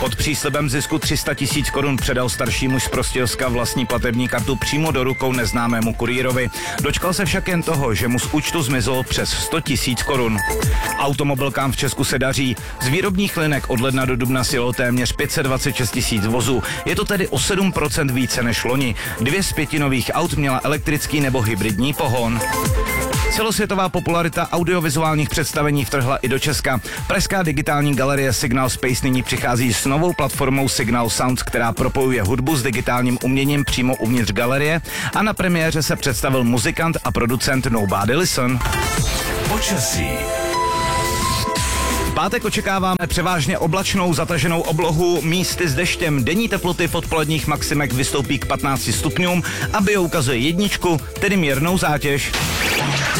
Pod příslibem zisku 300 000 korun předal starší muž z Prostějovska vlastní platební kartu přímo do rukou neznámému kurýrovi. Dočkal se však jen toho, že mu z účtu zmizelo přes 100 000 korun. Automobilkám v Česku se daří. Z výrobních linek od ledna do dubna sjelo téměř 526 000 vozů. Je to tedy o 7% více než loni. 2 z 5 nových aut měla elektrický nebo hybridní pohon. Celosvětová popularita audiovizuálních představení vtrhla i do Česka. Pražská digitální galerie Signal Space nyní přichází s novou platformou Signal Sound, která propojuje hudbu s digitálním uměním přímo uvnitř galerie, a na premiéře se představil muzikant a producent Nobody Listen. Počasí. V pátek očekáváme převážně oblačnou zataženou oblohu, místy s deštěm. Denní teploty v odpoledních maximech vystoupí k 15 stupňům a bio ukazuje 1, tedy mírnou zátěž.